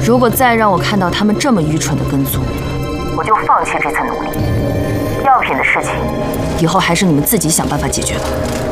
如果再让我看到他们这么愚蠢的跟踪，我就放弃这次努力。药品的事情，以后还是你们自己想办法解决吧。